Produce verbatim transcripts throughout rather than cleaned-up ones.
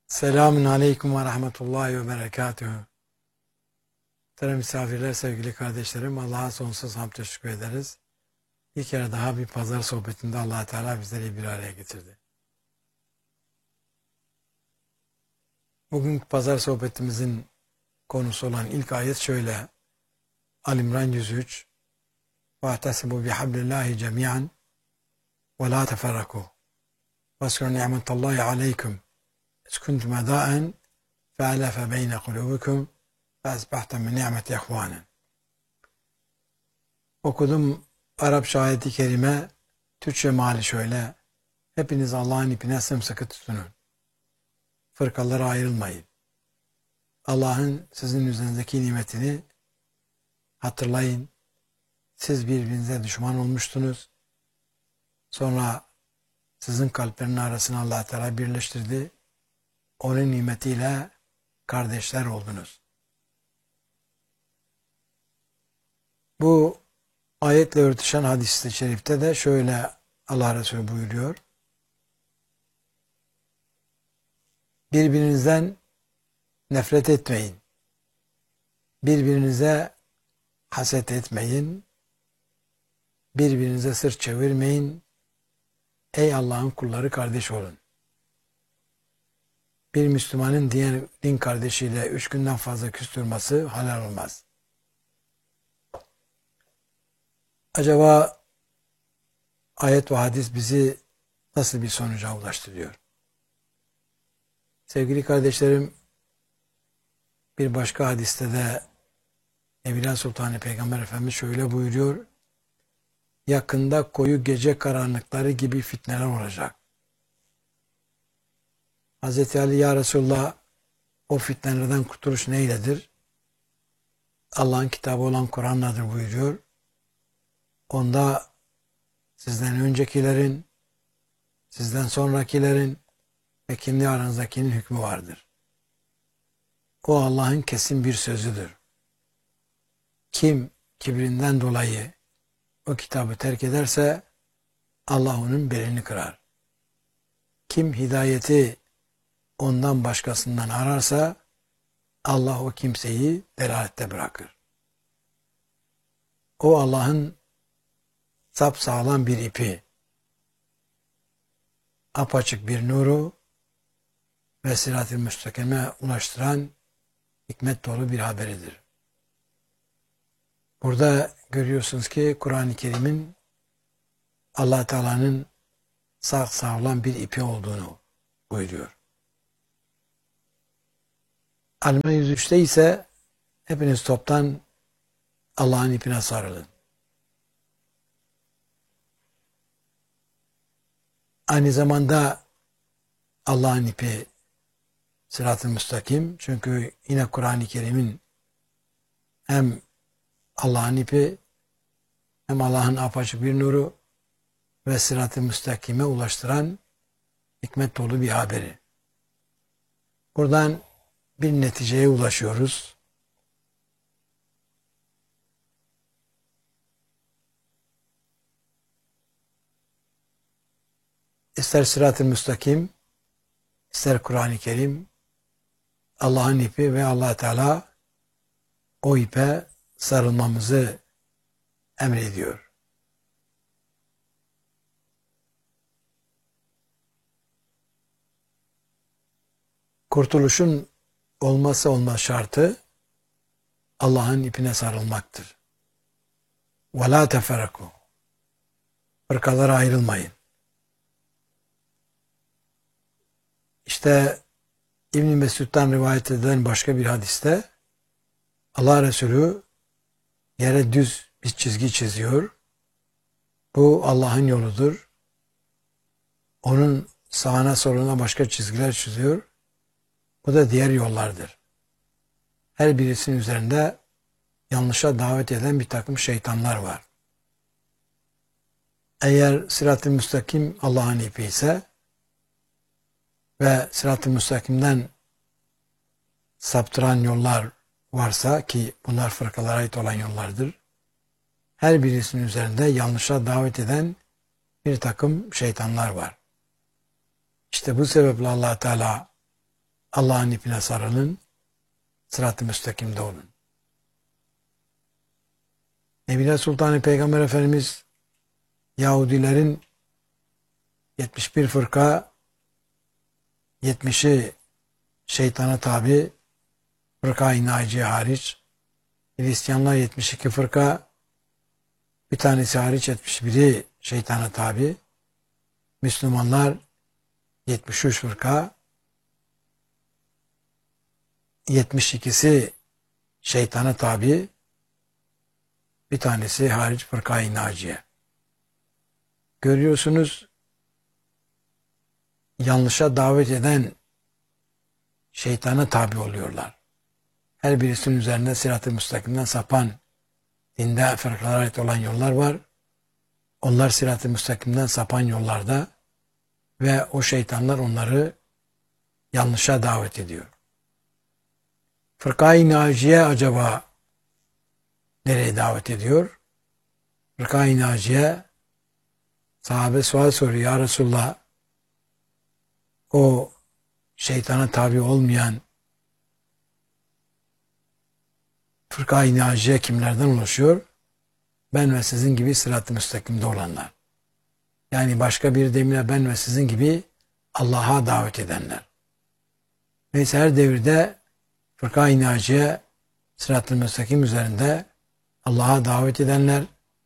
Selamun Aleyküm ve Rahmetullahi ve Berekatühü. Muhterem misafirler, sevgili kardeşlerim, Allah'a sonsuz hamd teşekkür ederiz. Bir kere daha bir pazar sohbetinde Allah Teala bizleri bir araya getirdi. Bugünkü pazar sohbetimizin konusu olan ilk ayet şöyle. Al-İmran yüz üç وَاَعْتَسِبُوا بِحَبْلِ اللّٰهِ جَمِيعًا وَلَا تَفَرَّقُوا وَاذْكُرُوا نِعْمَةَ اللّٰهِ عَلَيْكُمْ اِذْ كُنْتُمْ اَعْدَاءً فَأَلَفَ بَيْنَ قُلُوبِكُمْ فَأَصْبَحْتُمْ بِنِعْمَتِهِ اِخْوَانًا. Okudum Arapça ayeti kerime, Türkçe meali şöyle. Hepiniz Allah'ın ipine sımsıkı tutunun. Fırkalara ayrılmayın. Allah'ın sizin üzerinizdeki nimetini hatırlayın. Siz birbirinize düşman olmuştunuz. Sonra sizin kalplerinin arasını Allah Teala birleştirdi. Onun nimetiyle kardeşler oldunuz. Bu ayetle örtüşen hadis-i şerifte de şöyle Allah Resulü buyuruyor. Birbirinizden nefret etmeyin. Birbirinize haset etmeyin. Birbirinize sırt çevirmeyin. Ey Allah'ın kulları, kardeş olun. Bir Müslümanın diğer din kardeşiyle üç günden fazla küstürmesi halal olmaz. Acaba ayet ve hadis bizi nasıl bir sonuca ulaştırıyor? Sevgili kardeşlerim, bir başka hadiste de Evliya Sultanı Peygamber Efendimiz şöyle buyuruyor. Yakında koyu gece karanlıkları gibi fitneler olacak. Hazreti Ali, ya Resulullah, o fitnelerden kurtuluş neyledir? Allah'ın kitabı olan Kur'an'ladır buyuruyor. Onda sizden öncekilerin, sizden sonrakilerin ve kendi aranızdakinin hükmü vardır. O Allah'ın kesin bir sözüdür. Kim kibrinden dolayı o kitabı terk ederse Allah onun belini kırar. Kim hidayeti ondan başkasından ararsa Allah o kimseyi delalette bırakır. O Allah'ın sapsağlam bir ipi, apaçık bir nuru ve sirat-ı müstakime ulaştıran hikmet dolu bir haberidir. Burada görüyorsunuz ki Kur'an-ı Kerim'in Allah Teala'nın sağ sağlam bir ipi olduğunu buyuruyor. Al-İmran yüz üçte ise hepiniz toptan Allah'ın ipine sarılın. Aynı zamanda Allah'ın ipi sırat-ı müstakim. Çünkü yine Kur'an-ı Kerim'in hem Allah'ın ipi hem Allah'ın apaçık bir nuru ve sırat-ı müstakime ulaştıran hikmet dolu bir haberi. Buradan bir neticeye ulaşıyoruz. İster sırat-ı müstakim, ister Kur'an-ı Kerim, Allah'ın ipi ve Allah Teala o ipe sarılmamızı emrediyor. Kurtuluşun olmazsa olmaz şartı Allah'ın ipine sarılmaktır. وَلَا تَفَرَّقُوا Fırkalara ayrılmayın. İşte İbn-i Mesud'dan rivayet edilen başka bir hadiste Allah Resulü yere düz bir çizgi çiziyor. Bu Allah'ın yoludur. Onun sağına soluna başka çizgiler çiziyor. Bu da diğer yollardır. Her birisinin üzerinde yanlışa davet eden bir takım şeytanlar var. Eğer sırat-ı müstakim Allah'ın ipi ise ve sırat-ı müstakimden saptıran yollar varsa, ki bunlar fırkalara ait olan yollardır, her birisinin üzerinde yanlışa davet eden bir takım şeytanlar var. İşte bu sebeple Allah Teala Allah'ın ipine sarılın. Sırat-ı müstakimde olun. Nebine Sultanı Peygamber Efendimiz Yahudilerin yetmiş bir fırka, yetmişi şeytana tabi, fırka-i naciye hariç, Hristiyanlar yetmiş iki fırka, bir tanesi hariç yetmiş biri şeytana tabi, Müslümanlar yetmiş üç fırka, yetmiş ikisi şeytana tabi, bir tanesi hariç fırka-i naciye. Görüyorsunuz, yanlışa davet eden şeytana tabi oluyorlar. Her birisinin üzerinde sırat-ı müstakimden sapan, dinde fırkalara ait olan yollar var. Onlar sırat-ı müstakimden sapan yollarda ve o şeytanlar onları yanlışa davet ediyor. Fırka-i naciye acaba nereye davet ediyor? Fırka-i naciye, sahabe sual soruyor, ya Resulullah, o şeytana tabi olmayan fırka-i naciye kimlerden oluşuyor? Ben ve sizin gibi sırat-ı müstakimde olanlar. Yani başka bir deyimle ben ve sizin gibi Allah'a davet edenler. Neyse her devirde fırka-i naciye sırat-ı müstakim üzerinde Allah'a davet edenler,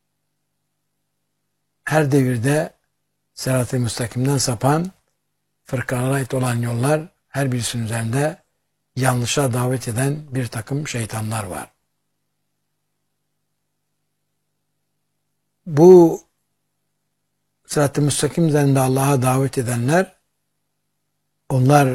her devirde sırat-ı müstakimden sapan fırkalara ait olan yollar, her birisinin üzerinde yanlışa davet eden bir takım şeytanlar var. Bu sırat-ı müstakim üzerinde Allah'a davet edenler, onlar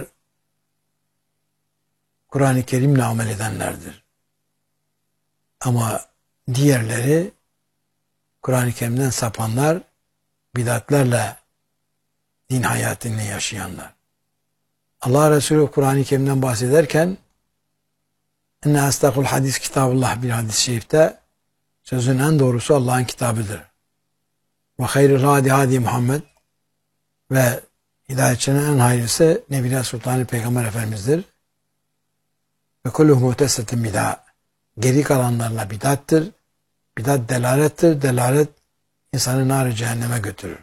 Kur'an-ı Kerim'le amel edenlerdir. Ama diğerleri, Kur'an-ı Kerim'den sapanlar, bidatlerle din hayatını yaşayanlar. Allah Resulü Kur'an-ı Kerim'den bahsederken "İnne asdakul hadis kitabullah" bir hadis-i şerifte sözün en doğrusu Allah'ın kitabıdır. Ve hayrul hadi hadi Muhammed, ve hidayetçinin en hayırlısı Nebine Sultanı Peygamber Efendimiz'dir. Ve kulluhu muhtesetin bid'a, geri kalanlarla bidattır. Bidat delalettir. Delalet insanı nar-ı cehenneme götürür.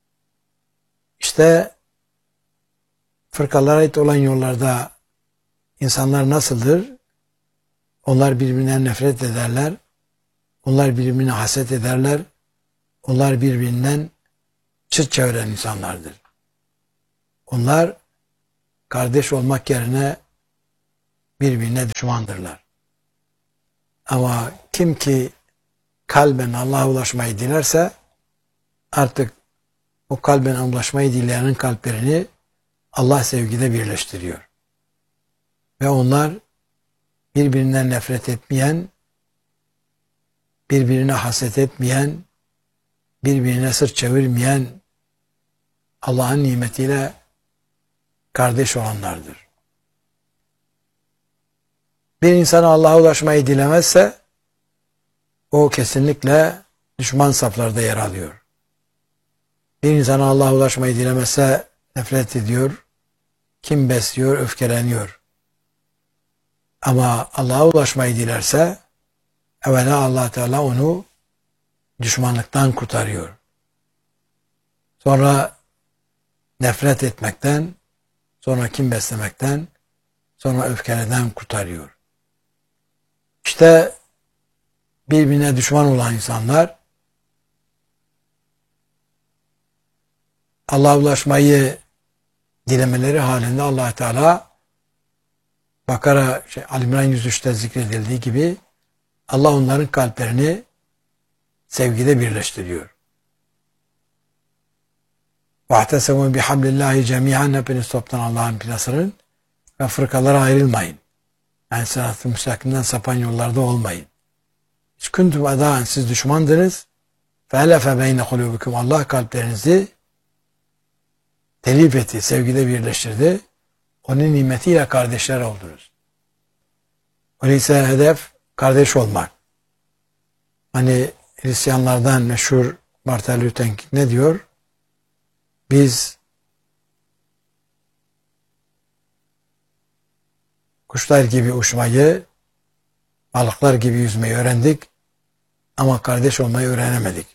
İşte fırkalara ait olan yollarda insanlar nasıldır? Onlar birbirinden nefret ederler. Onlar birbirine haset ederler. Onlar birbirinden çıt çeviren insanlardır. Onlar kardeş olmak yerine birbirine düşmandırlar. Ama kim ki kalben Allah'a ulaşmayı dilerse, artık o kalben ulaşmayı dileyenin kalplerini Allah sevgide birleştiriyor. Ve onlar birbirinden nefret etmeyen, birbirine haset etmeyen, birbirine sırt çevirmeyen, Allah'ın nimetiyle kardeş olanlardır. Bir insan Allah'a ulaşmayı dilemezse, o kesinlikle düşman saflarda yer alıyor. Bir insan Allah'a ulaşmayı dilemezse nefret ediyor, kim besliyor, öfkeleniyor. Ama Allah'a ulaşmayı dilerse, evvela Allah Teala onu düşmanlıktan kurtarıyor. Sonra nefret etmekten, sonra kin beslemekten, sonra öfkeleden kurtarıyor. İşte birbirine düşman olan insanlar Allah'a ulaşmayı dilemeleri halinde Allah Teala Bakara şey, Ali İmran yüz üçte zikredildiği gibi Allah onların kalplerini sevgide birleştiriyor. وَاَعْتَسَمُوا بِحَبْلِ اللّٰهِ جَمِيعًا, hepiniz toptan Allah'ın pinasının ve fırkalara ayrılmayın. Yani sırat-ı müstakimden sapan yollarda olmayın. Kuntum adaen, siz düşmandınız. فَاَلَفَ بَيْنَ قُلُوبِكُمْ, Allah kalplerinizi telif etti, sevgide birleştirdi. Onun nimetiyle kardeşler oldunuz. Öyleyse hedef kardeş olmak. Hani Hristiyanlardan meşhur Martin Luther King ne diyor? Biz Kuşlar gibi uçmayı, balıklar gibi yüzmeyi öğrendik ama kardeş olmayı öğrenemedik.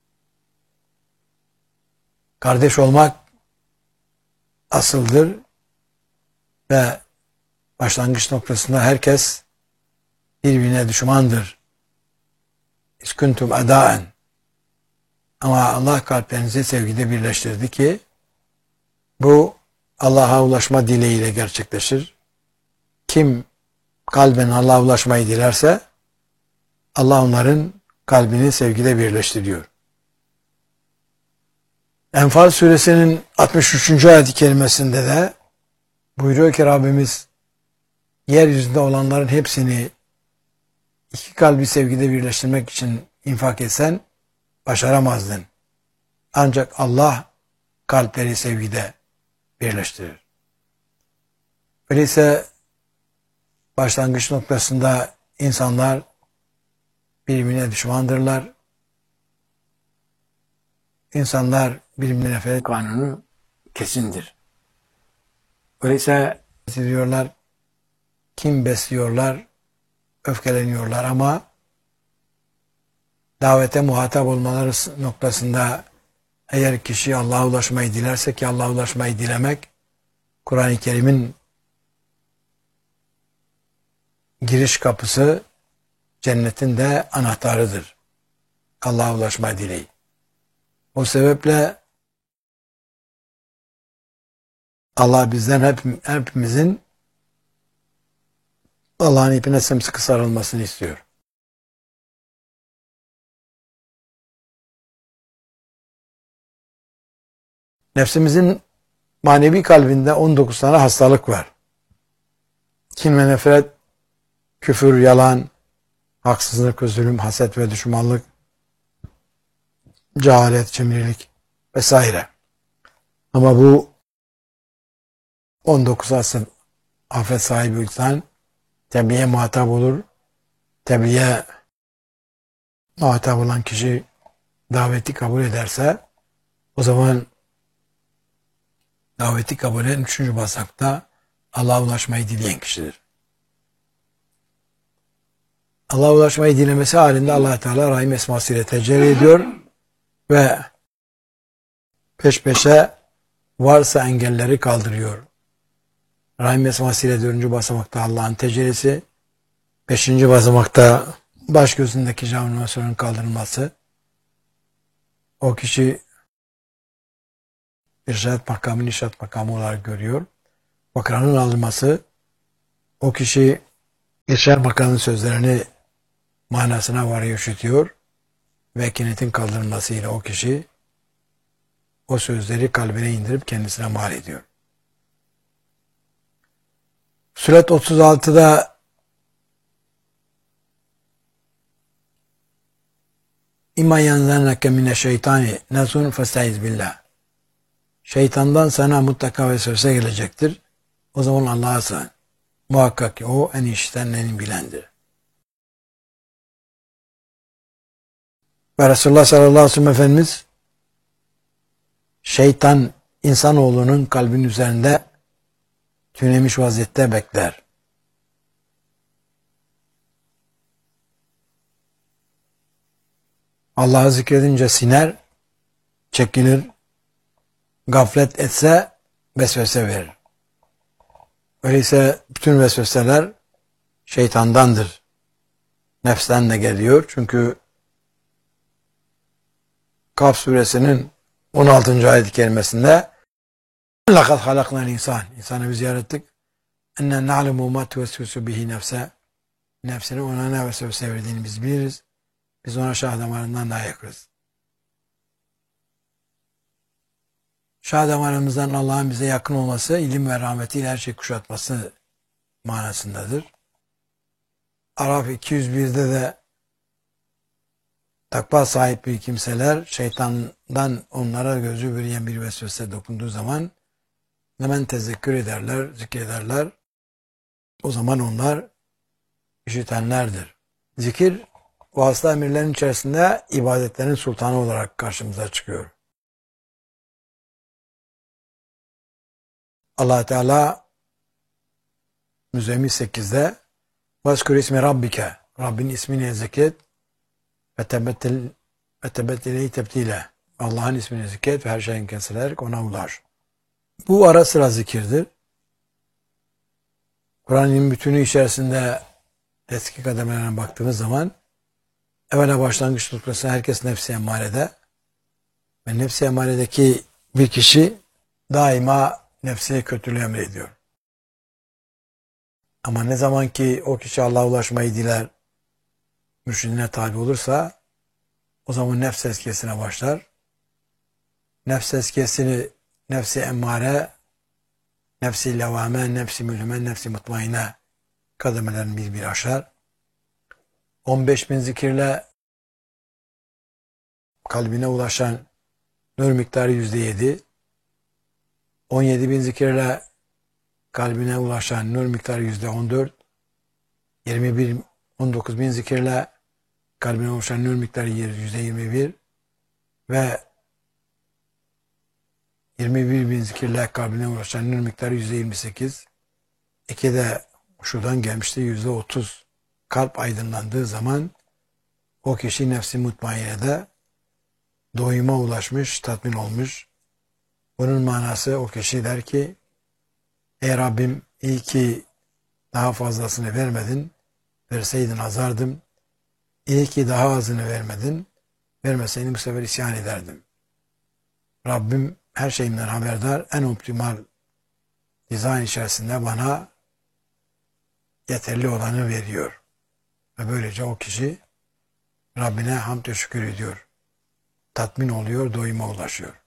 Kardeş olmak asıldır ve başlangıç noktasında herkes birbirine düşmandır. İskuntum adaen. Ama Allah kalplerinizi sevgide birleştirdi ki bu Allah'a ulaşma dileğiyle gerçekleşir. Kim kalben Allah'a ulaşmayı dilerse Allah onların kalbini sevgide birleştiriyor. Enfal suresinin altmış üçüncü ayet-i kerimesinde de buyuruyor ki Rabbimiz yeryüzünde olanların hepsini iki kalbi sevgide birleştirmek için infak etsen başaramazdın. Ancak Allah kalpleri sevgide birleştirir. Öyleyse başlangıç noktasında insanlar birbirine düşmandırlar. İnsanlar birbirine nefret kanunu kesindir. Öyleyse diyorlar, kim besliyorlar, öfkeleniyorlar ama davete muhatap olmaları noktasında eğer kişi Allah'a ulaşmayı dilerse ki Allah'a ulaşmayı dilemek Kur'an-ı Kerim'in giriş kapısı, cennetin de anahtarıdır. Allah'a ulaşmayı dileği. O sebeple Allah bizden hep, hepimizin Allah'ın ipine sımsıkı sarılmasını istiyor. Nefsimizin manevi kalbinde on dokuz tane hastalık var. Kin ve nefret, küfür, yalan, haksızlık ve zulüm, haset ve düşmanlık, cehalet, cimrilik vesaire. Ama bu on dokuz asıl afet sahibi insan tebliğe muhatap olur. Tebliğe muhatap olan kişi daveti kabul ederse o zaman daveti kabul eden üçüncü basamakta Allah'a ulaşmayı dileyen kişidir. Allah'a ulaşmayı dilemesi halinde Allah Teala Rahim esmasıyla tecelli ediyor ve peş peşe varsa engelleri kaldırıyor. Rahim esmasıyla dördüncü basamakta Allah'ın tecellisi, beşinci basamakta baş gözündeki canlılığın kaldırılması, o kişi irşad makamını irşad makamı olarak görüyor. Vakranın alınması, o kişi irşad makamının sözlerini manasına varıyor, üşütüyor ve kinetin kaldırılmasıyla o kişi o sözleri kalbine indirip kendisine mal ediyor. Suret otuz altıda İmma yanzanneke mineşşeytani nazun festaiz billah. Şeytandan sana mutlaka vesvese gelecektir. O zaman Allah'a sığın. Muhakkak ki o en işiten en bilendir. Ve Resulullah sallallahu aleyhi ve sellem Efendimiz şeytan insanoğlunun kalbinin üzerinde tünemiş vaziyette bekler. Allah'ı zikredince siner, çekilir, gaflet etse vesvese verir. Öyleyse bütün vesveseler şeytandandır. Nefsten de geliyor. Çünkü Kaf suresinin on altıncı ayet-i kerimesinde لَقَدْ خَلَقْنَا الْاِنْسَانِ İnsanı biz yarattık. اَنَّا نَعْلَمُ مَا تُوَسْوِسُ بِهِ نَفْسَ Nefsine ona ne vesvese verdiğini biz biliriz. Biz ona şah damarından daha yakınız. Şah damarımızdan Allah'ın bize yakın olması, ilim ve rahmetiyle her şeyi kuşatması manasındadır. Araf iki yüz birde de takva sahibi kimseler şeytandan onlara gözü bürüyen bir vesvese dokunduğu zaman hemen tezekkür ederler, zikrederler. O zaman onlar işitenlerdir. Zikir, vasıta emirlerin içerisinde ibadetlerin sultanı olarak karşımıza çıkıyor. Allah Teala Müzzemmil sekizde Vezkur ismi Rabbike, Rabbin ismini zikret ve tebettel ve tebettel tebdile. Allah'ın ismini zikret ve her şeyin kesilerek ona ulaş. Bu ara sıra zikirdir. Kur'an'ın bütünü içerisinde eski kademelerine baktığımız zaman evvela başlangıç noktası herkes nefsi emmarede ve nefsi emmaredeki bir kişi daima nefsine kötülüğü emrediyor. Ama ne zaman ki o kişi Allah'a ulaşmayı diler, mürşidine tabi olursa o zaman nefs tezkiyesine başlar. Nefs tezkiyesini nefsi emmare, nefsi levame, nefsi mülhüme, nefsi mutmaine kademelerini bir bir aşar. on beş bin zikirle kalbine ulaşan nur miktarı yüzde yedi. on yedi bin zikirle kalbine ulaşan nur miktarı yüzde on dört. yirmi bir, on dokuz bin zikirle kalbine ulaşan nur miktarı yüzde yirmi bir ve yirmi bir bin zikirle kalbine ulaşan nur miktarı yüzde yirmi sekiz. İki de şuradan gelmişti yüzde otuz. Kalp aydınlandığı zaman o kişi nefsi mutmainede doyuma ulaşmış, tatmin olmuş. Bunun manası o kişi der ki ey Rabbim iyi ki daha fazlasını vermedin, verseydin azardım. İyi ki daha azını vermedin, vermeseydin bu sefer isyan ederdim. Rabbim her şeyimden haberdar, en optimal dizayn içerisinde bana yeterli olanı veriyor. Ve böylece o kişi Rabbine hamd ve şükür ediyor. Tatmin oluyor, doyuma ulaşıyor.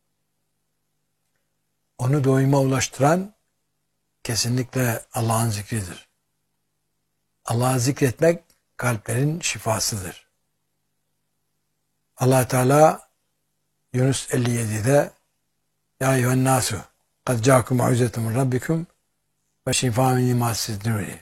Onu doyuma ulaştıran kesinlikle Allah'ın zikridir. Allah'ı zikretmek kalplerin şifasıdır. Allah Teala Yunus elli yedi'de Ya eyyühen nasu kad ca'akum mau'izetun min rabbikum ve şifâ'un limâ siddûri.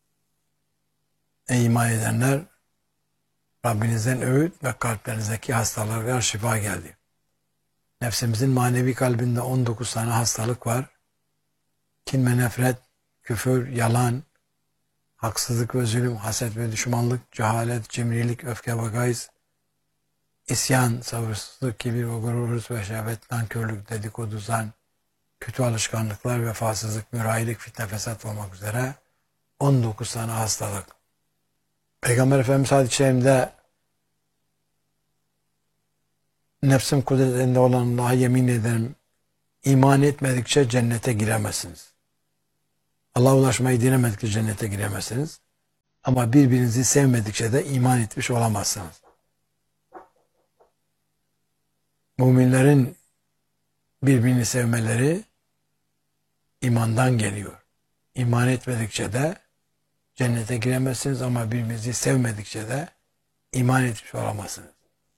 Ey iman edenler, Rabbinizden öğüt ve kalplerinizdeki hastalıklar şifa geldi. Nefsimizin manevi kalbinde on dokuz tane hastalık var. Kin ve nefret, küfür, yalan, haksızlık ve zulüm, haset ve düşmanlık, cehalet, cimrilik, öfke ve gayz, isyan, sabırsızlık, kibir ve gurur, hırs ve şehvet, nankörlük, dedikodu, zan, kötü alışkanlıklar, vefasızlık, mürahilik, fitne, fesat olmak üzere on dokuz tane hastalık. Peygamber Efendimiz hadis-i şerifinde nefsim kudretinde olan Allah'a yemin ederim iman etmedikçe cennete giremezsiniz. Allah'a ulaşmayı dilemedikçe cennete giremezsiniz. Ama birbirinizi sevmedikçe de iman etmiş olamazsınız. Müminlerin birbirini sevmeleri imandan geliyor. İman etmedikçe de cennete giremezsiniz ama birbirinizi sevmedikçe de iman etmiş olamazsınız.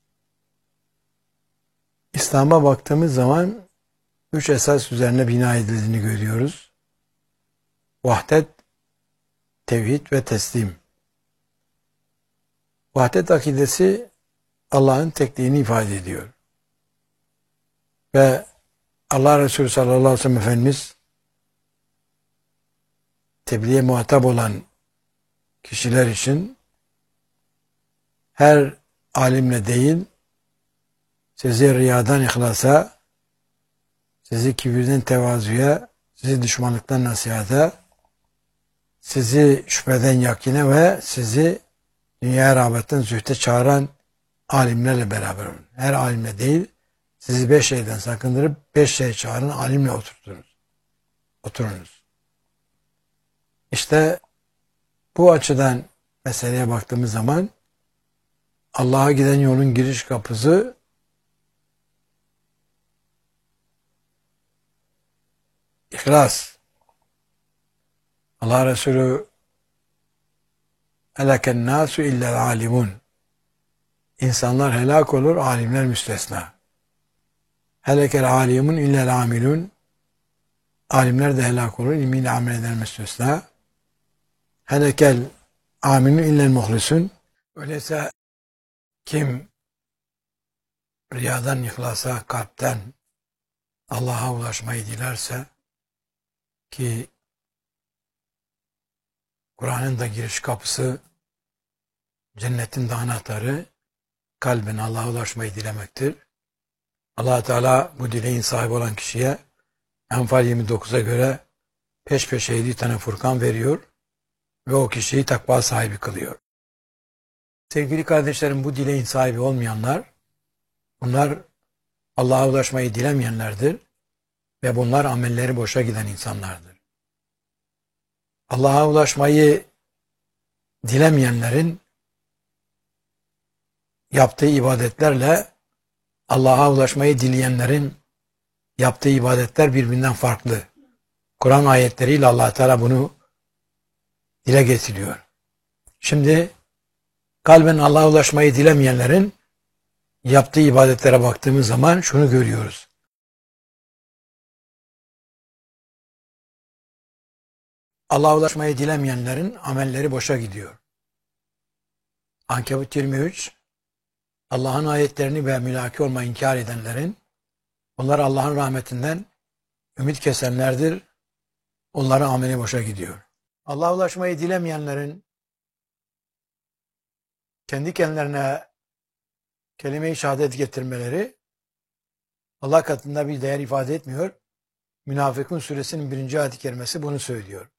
İslam'a baktığımız zaman üç esas üzerine bina edildiğini görüyoruz. Vahdet, tevhid ve teslim. Vahdet akidesi Allah'ın tekliğini ifade ediyor. Ve Allah Resulü sallallahu aleyhi ve sellem Efendimiz tebliğe muhatap olan kişiler için her alimle değil, sizi riyadan ihlasa, sizi kibirden tevazuya, sizi düşmanlıktan nasihata, sizi şüpheden yakine ve sizi dünya rağbetten zühte çağıran alimlerle beraber olun. Her alimle değil, sizi beş şeyden sakındırıp beş şey çağıran alimle oturtunuz. Oturunuz. İşte bu açıdan meseleye baktığımız zaman Allah'a giden yolun giriş kapısı İhlas. Allah Resulü helâken nâsu illel alimun. İnsanlar helak olur, alimler müstesna. Helekel alimun illel amilun. Alimler de helak olur, ilmiyle amel eden müstesna. Helekel amilun illel muhlisun. Öyleyse kim riyadan, ihlasa, kalpten Allah'a ulaşmayı dilerse ki Kur'an'ın da giriş kapısı, cennetin de anahtarı, kalbin Allah'a ulaşmayı dilemektir. Allah Teala bu dileğin sahibi olan kişiye Enfal yirmi dokuza göre peş peşe yedi tane Furkan veriyor ve o kişiyi takva sahibi kılıyor. Sevgili kardeşlerim, bu dileğin sahibi olmayanlar, bunlar Allah'a ulaşmayı dilemeyenlerdir ve bunlar amelleri boşa giden insanlardır. Allah'a ulaşmayı dilemeyenlerin yaptığı ibadetlerle Allah'a ulaşmayı dileyenlerin yaptığı ibadetler birbirinden farklı. Kur'an ayetleriyle Allah Teala bunu dile getiriyor. Şimdi kalben Allah'a ulaşmayı dilemeyenlerin yaptığı ibadetlere baktığımız zaman şunu görüyoruz. Allah'a ulaşmayı dilemeyenlerin amelleri boşa gidiyor. Ankebut yirmi üç, Allah'ın ayetlerini ve mülaki olmayı inkar edenlerin, onlar Allah'ın rahmetinden ümit kesenlerdir, onların ameli boşa gidiyor. Allah'a ulaşmayı dilemeyenlerin kendi kendilerine kelime-i şehadet getirmeleri Allah katında bir değer ifade etmiyor. Münafıkun suresinin birinci ayet-i kerimesi bunu söylüyor.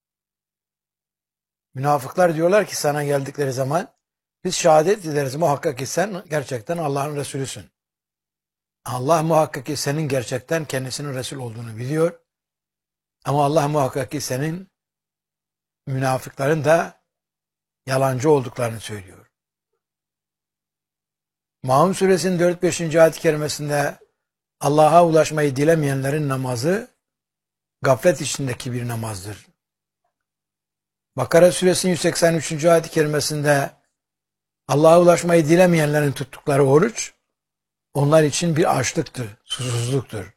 Münafıklar diyorlar ki sana geldikleri zaman biz şehadet ederiz muhakkak ki sen gerçekten Allah'ın Resulüsün. Allah muhakkak ki senin gerçekten kendisinin Resul olduğunu biliyor. Ama Allah muhakkak ki senin münafıkların da yalancı olduklarını söylüyor. Maun suresinin dört beşinci ayet-i kerimesinde Allah'a ulaşmayı dilemeyenlerin namazı gaflet içindeki bir namazdır. Bakara suresinin yüz seksen üçüncü ayet-i kerimesinde Allah'a ulaşmayı dilemeyenlerin tuttukları oruç onlar için bir açlıktır, susuzluktur.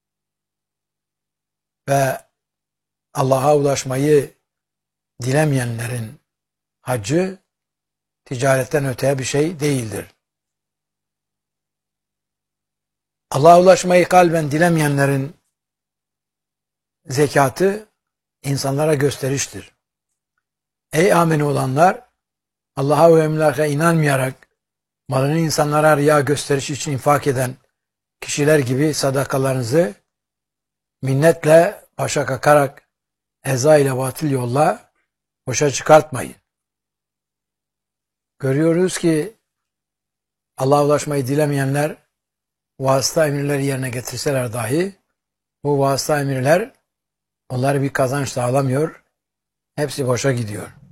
Ve Allah'a ulaşmayı dilemeyenlerin hacı ticaretten öteye bir şey değildir. Allah'a ulaşmayı kalben dilemeyenlerin zekatı insanlara gösteriştir. Ey ameni olanlar, Allah'a ve emlaka inanmayarak malını insanlara riya gösteriş için infak eden kişiler gibi sadakalarınızı minnetle başa kakarak eza ile batıl yolla boşa çıkartmayın. Görüyoruz ki Allah'a ulaşmayı dilemeyenler vasıta emirleri yerine getirseler dahi bu vasıta emirler onlara bir kazanç sağlamıyor. Hepsi boşa gidiyor.